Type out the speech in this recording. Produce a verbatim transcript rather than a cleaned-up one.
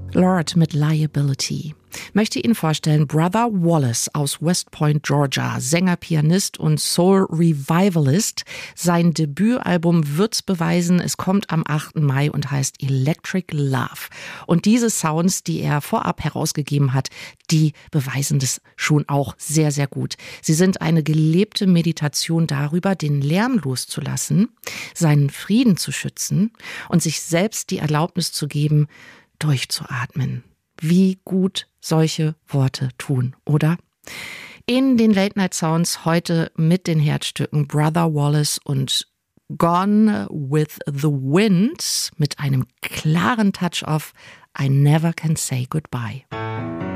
Lorde mit Liability. Möchte Ihnen vorstellen, Brother Wallace aus West Point, Georgia, Sänger, Pianist und Soul-Revivalist. Sein Debütalbum wird's beweisen. Es kommt am achten Mai und heißt Electric Love. Und diese Sounds, die er vorab herausgegeben hat, die beweisen das schon auch sehr, sehr gut. Sie sind eine gelebte Meditation darüber, den Lärm loszulassen, seinen Frieden zu schützen und sich selbst die Erlaubnis zu geben, durchzuatmen. Wie gut solche Worte tun, oder? In den Late Night Sounds heute mit den Herzstücken Brother Wallace und Gone with the Wind mit einem klaren Touch of I Never Can Say Goodbye.